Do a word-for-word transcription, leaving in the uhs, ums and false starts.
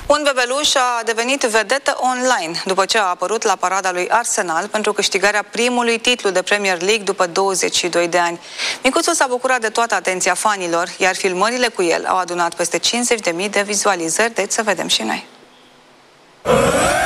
Un bebeluș a devenit vedetă online după ce a apărut la parada lui Arsenal pentru câștigarea primului titlu de Premier League după douăzeci și doi de ani. Micuțul s-a bucurat de toată atenția fanilor, iar filmările cu el au adunat peste cincizeci de mii de vizualizări, deci să vedem și noi.